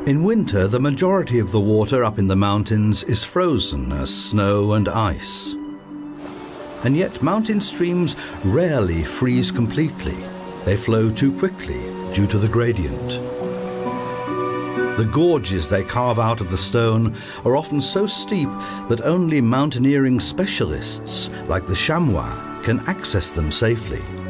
In winter, the majority of the water up in the mountains is frozen as snow and ice. And yet mountain streams rarely freeze completely. They flow too quickly due to the gradient. The gorges they carve out of the stone are often so steep that only mountaineering specialists like the chamois can access them safely.